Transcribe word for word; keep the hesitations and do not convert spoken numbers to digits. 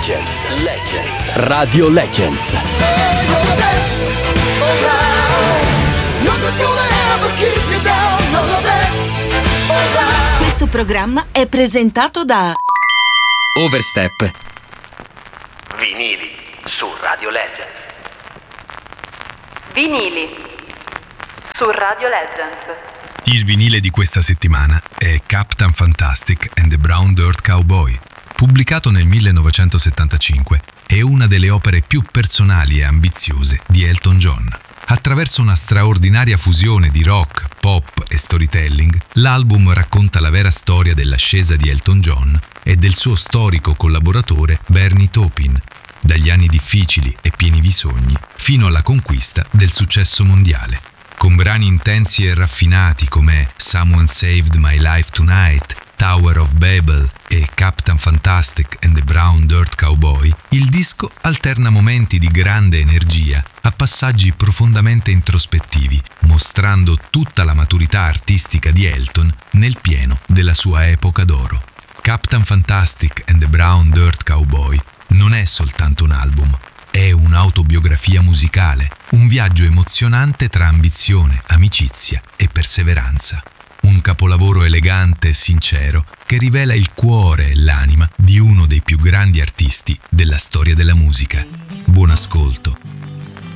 Legends, Legends, Radio Legends. Questo programma è presentato da Overstep. Vinili su Radio Legends. Vinili su Radio Legends. Il vinile di questa settimana è Captain Fantastic and the Brown Dirt Cowboy. Pubblicato nel millenovecentosettantacinque, è una delle opere più personali e ambiziose di Elton John. Attraverso una straordinaria fusione di rock, pop e storytelling, l'album racconta la vera storia dell'ascesa di Elton John e del suo storico collaboratore Bernie Taupin, dagli anni difficili e pieni di sogni fino alla conquista del successo mondiale. Con brani intensi e raffinati come Someone Saved My Life Tonight, Tower of Babel e Captain Fantastic and the Brown Dirt Cowboy, il disco alterna momenti di grande energia a passaggi profondamente introspettivi, mostrando tutta la maturità artistica di Elton nel pieno della sua epoca d'oro. Captain Fantastic and the Brown Dirt Cowboy non è soltanto un album, è un'autobiografia musicale, un viaggio emozionante tra ambizione, amicizia e perseveranza. Un capolavoro elegante e sincero che rivela il cuore e l'anima di uno dei più grandi artisti della storia della musica. Buon ascolto